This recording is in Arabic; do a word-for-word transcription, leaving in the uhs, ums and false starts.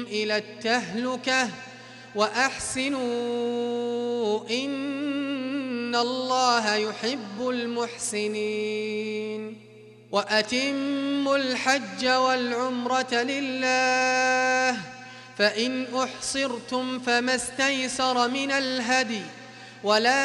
إلى التهلكة وأحسنوا إن الله يحب المحسنين وأتموا الحج والعمرة لله فإن أحصرتم فما استيسر من الهدي ولا